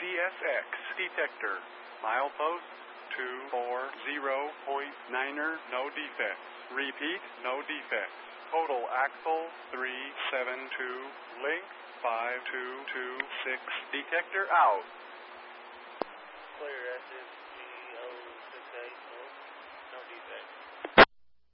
CSX detector. Milepost 240.9er, no defects. Repeat, no defects. Total axle 372, length 5226, detector out.